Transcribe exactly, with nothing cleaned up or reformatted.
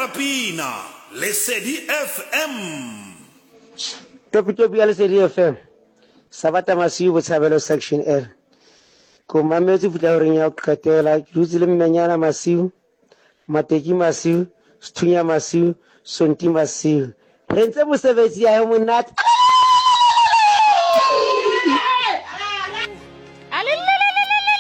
Pina, Lesedi F M. Topi topi ya Lesedi F M. Sabata masiu botshabelo section L. Ko mametse futa hore nya kgatela dutse le mmenyana masiu, mateki masiu, sthunya masiu, sonti masiu. Rentse mosebetsi ya monate.